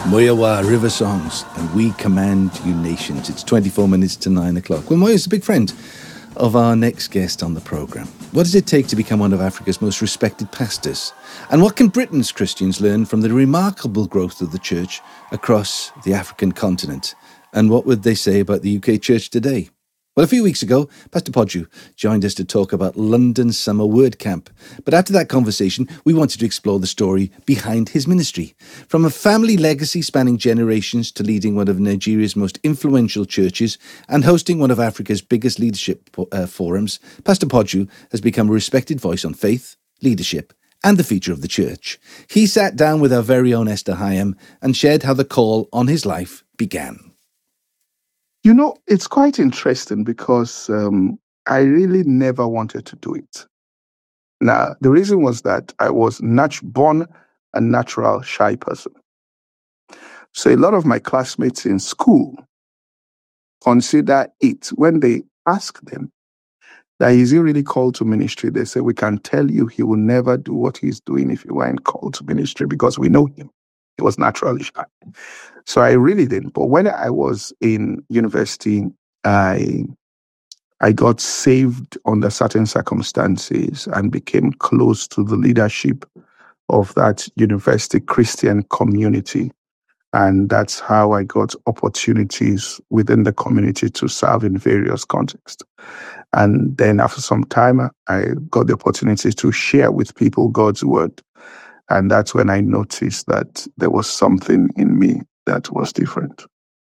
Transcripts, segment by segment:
Moyawa River Songs and We Command You Nations. It's 24 minutes to 9 o'clock. Well, Moya's a big friend of our next guest on the programme. What does it take to become one of Africa's most respected pastors? And what can Britain's Christians learn from the remarkable growth of the church across the African continent? And what would they say about the UK church today? Well, a few weeks ago, Pastor Podju joined us to talk about London Summer Word Camp. But after that conversation, we wanted to explore the story behind his ministry. From a family legacy spanning generations to leading one of Nigeria's most influential churches and hosting one of Africa's biggest leadership forums, Pastor Podju has become a respected voice on faith, leadership, and the future of the church. He sat down with our very own Esther Hyam and shared how the call on his life began. You know, it's quite interesting because I really never wanted to do it. Now, the reason was that I was born a natural shy person. So a lot of my classmates in school consider it, when they ask them that is he really called to ministry, they say, we can tell you he will never do what he's doing if he weren't called to ministry because we know him. He was naturally shy. So I really didn't. But when I was in university, I got saved under certain circumstances and became close to the leadership of that university Christian community. And that's how I got opportunities within the community to serve in various contexts. And then after some time, I got the opportunity to share with people God's word. And that's when I noticed that there was something in me that was different.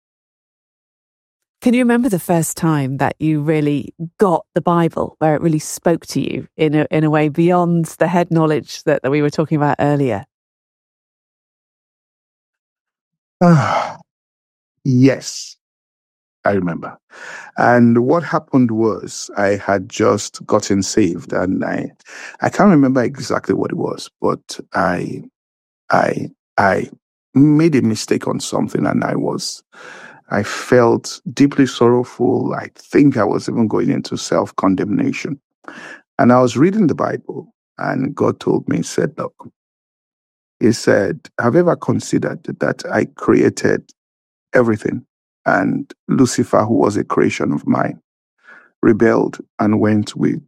Can you remember the first time that you really got the Bible, where it really spoke to you in a way beyond the head knowledge that we were talking about earlier? Yes, I remember. And what happened was I had just gotten saved, and I can't remember exactly what it was, but I made a mistake on something, and I felt deeply sorrowful. I think I was even going into self-condemnation. And I was reading the Bible, and God told me, He said, have you ever considered that I created everything? And Lucifer, who was a creation of mine, rebelled and went with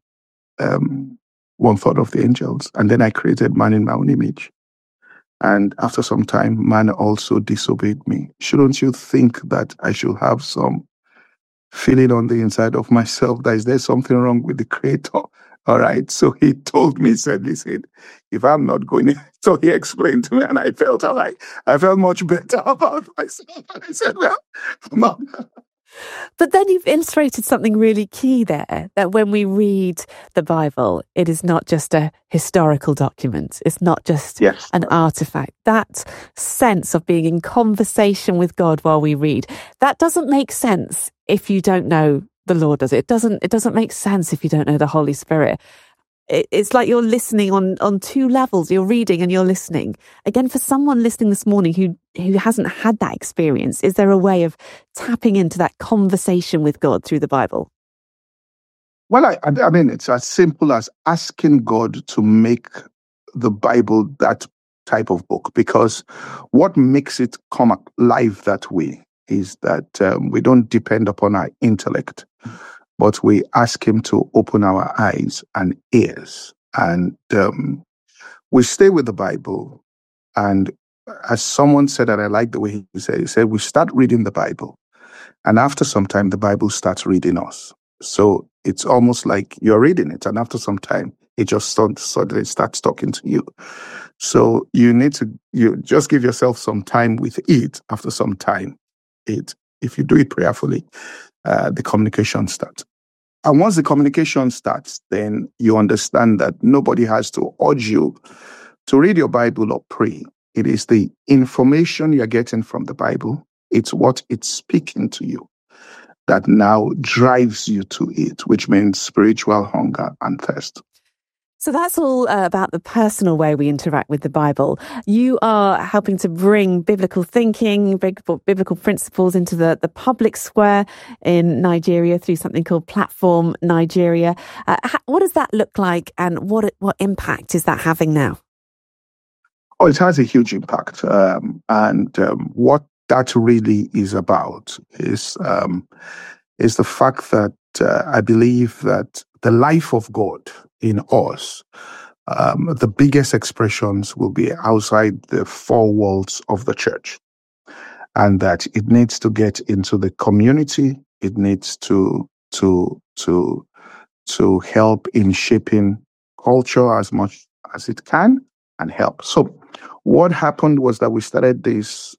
1/3 of the angels. And then I created man in my own image. And after some time, man also disobeyed me. Shouldn't you think that I should have some feeling on the inside of myself that is there something wrong with the Creator? All right. So he told me, said, listen, if I'm not going in. So he explained to me, and I felt much better about myself. And I said, well, Mom. But then you've illustrated something really key there, that when we read the Bible, it is not just a historical document. It's not just an artifact. That sense of being in conversation with God while we read, that doesn't make sense if you don't know the Lord, does it? It doesn't make sense if you don't know the Holy Spirit. It's like you're listening on two levels. You're reading and you're listening. Again, for someone listening this morning who hasn't had that experience, is there a way of tapping into that conversation with God through the Bible? Well, I mean, it's as simple as asking God to make the Bible that type of book, because what makes it come alive that way is that we don't depend upon our intellect, but we ask him to open our eyes and ears. And we stay with the Bible. And as someone said, that I like the way he said, we start reading the Bible. And after some time, the Bible starts reading us. So it's almost like you're reading it. And after some time, it just suddenly starts talking to you. So you just give yourself some time with it. After some time, if you do it prayerfully, the communication starts. And once the communication starts, then you understand that nobody has to urge you to read your Bible or pray. It is the information you're getting from the Bible. It's what it's speaking to you that now drives you to it, which means spiritual hunger and thirst. So that's all about the personal way we interact with the Bible. You are helping to bring biblical thinking, biblical principles into the public square in Nigeria through something called Platform Nigeria. What does that look like, and what impact is that having now? Oh, it has a huge impact. What that really is about is the fact that I believe that the life of God in us, the biggest expressions will be outside the four walls of the church. And that it needs to get into the community. It needs to help in shaping culture as much as it can and help. So what happened was that we started this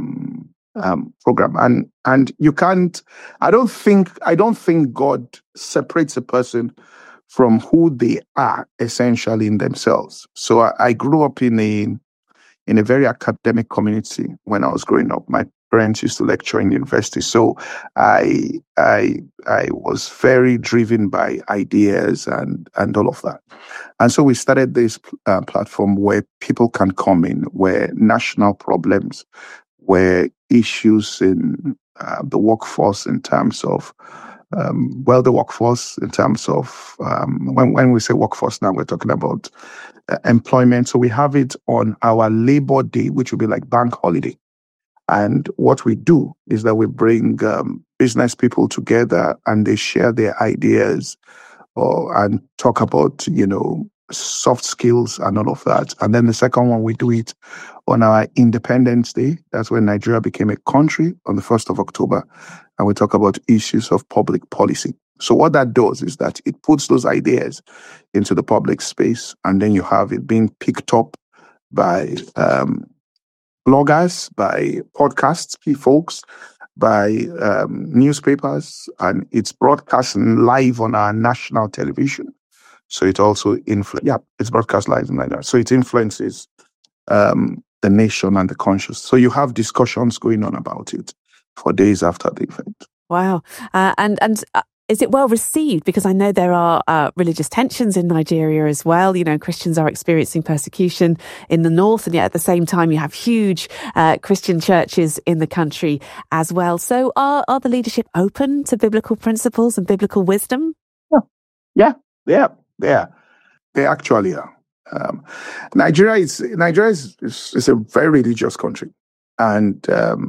program, and you can't. I don't think God separates a person from who they are essentially in themselves. So I grew up in a very academic community when I was growing up. My parents used to lecture in university, so I was very driven by ideas and all of that. And so we started this platform where people can come in, where national problems, where issues in the workforce in terms of the workforce in terms of when we say workforce now, we're talking about employment. So we have it on our Labor Day, which will be like bank holiday. And what we do is that we bring business people together and they share their ideas and talk about, soft skills and all of that. And then the second one, we do it on our Independence Day. That's when Nigeria became a country on the 1st of October. And we talk about issues of public policy. So what that does is that it puts those ideas into the public space, and then you have it being picked up by bloggers, by podcasts, folks, by newspapers, and it's broadcasting live on our national television. So it also it's broadcast live like that. So it influences the nation and the conscious. So you have discussions going on about it for days after the event. Wow. And is it well received? Because I know there are religious tensions in Nigeria as well. Christians are experiencing persecution in the north, and yet at the same time you have huge Christian churches in the country as well. So are the leadership open to biblical principles and biblical wisdom? Yeah. They actually are. Nigeria is a very religious country, and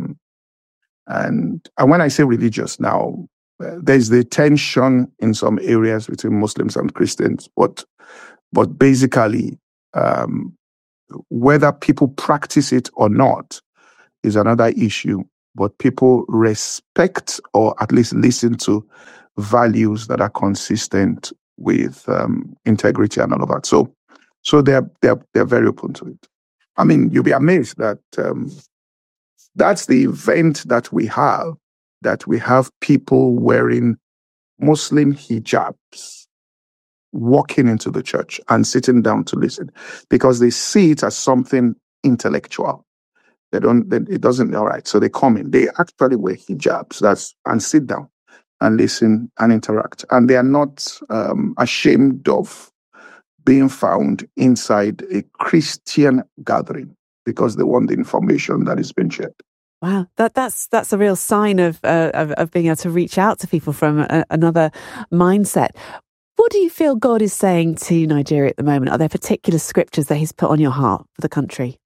when I say religious now, there's the tension in some areas between Muslims and Christians, but basically, whether people practice it or not is another issue. But people respect or at least listen to values that are consistent with integrity and all of that. So they're very open to it. I mean, you'll be amazed that that's the event that we have people wearing Muslim hijabs walking into the church and sitting down to listen, because they see it as something intellectual. It doesn't, all right. So they come in, they actually wear hijabs and sit down and listen and interact. And they are not ashamed of being found inside a Christian gathering because they want the information that is being shared. Wow, that's a real sign of being able to reach out to people from another mindset. What do you feel God is saying to Nigeria at the moment? Are there particular scriptures that He's put on your heart for the country?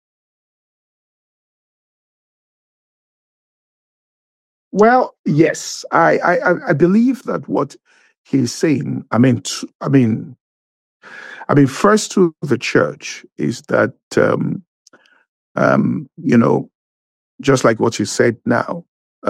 Well, yes, I believe that what He's saying. I mean, first to the church is that just like what you said now,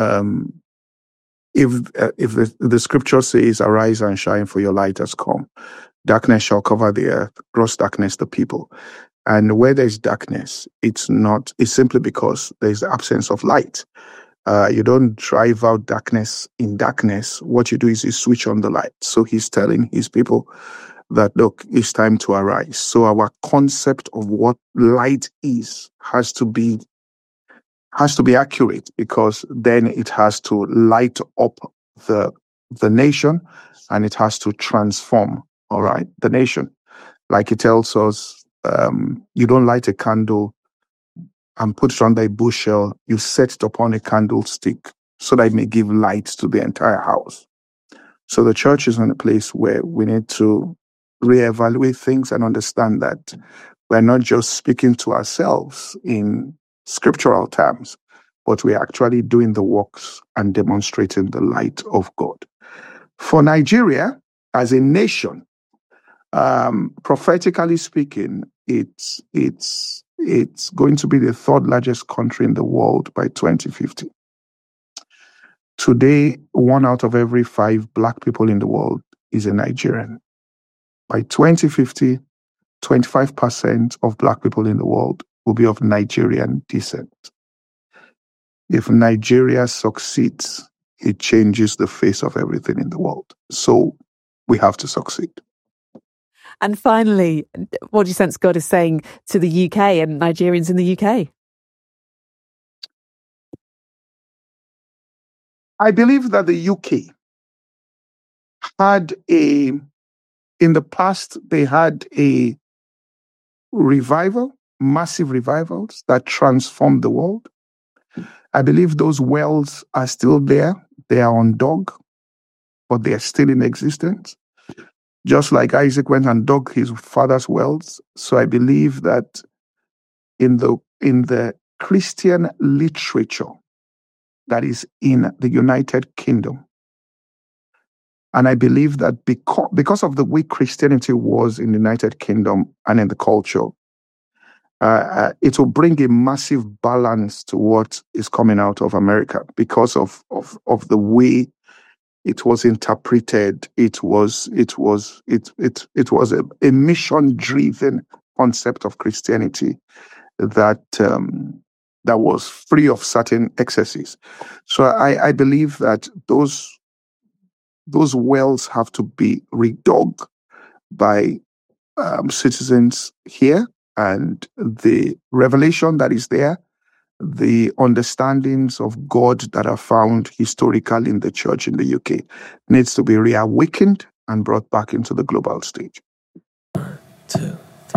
if the scripture says, "Arise and shine, for your light has come. Darkness shall cover the earth, gross darkness the people." And where there's darkness, it's simply because there's the absence of light. You don't drive out darkness in darkness. What you do is you switch on the light. So He's telling His people that, look, it's time to arise. So our concept of what light is has to be accurate, because then it has to light up the nation, and it has to transform, all right, the nation. Like it tells us, you don't light a candle and put it under a bushel, you set it upon a candlestick so that it may give light to the entire house. So the church is in a place where we need to reevaluate things and understand that We're not just speaking to ourselves in scriptural terms, but we're actually doing the works and demonstrating the light of God. For Nigeria, as a nation, prophetically speaking, it's going to be the third largest country in the world by 2050. Today, 1 out of every 5 Black people in the world is a Nigerian. By 2050, 25% of Black people in the world will be of Nigerian descent. If Nigeria succeeds, it changes the face of everything in the world. So we have to succeed. And finally, what do you sense God is saying to the UK and Nigerians in the UK? I believe that the UK had in the past, they had a revival, massive revivals that transformed the world. I believe those wells are still there. They are undug, but they are still in existence. Just like Isaac went and dug his father's wells. So I believe that in the Christian literature that is in the United Kingdom, and I believe that because of the way Christianity was in the United Kingdom and in the culture, it will bring a massive balance to what is coming out of America because of the way it was interpreted. It was a mission-driven concept of Christianity that was free of certain excesses. So I believe that those wells have to be redug by citizens here, and the revelation that is there, the understandings of God that are found historically in the church in the UK needs to be reawakened and brought back into the global stage. 1, 2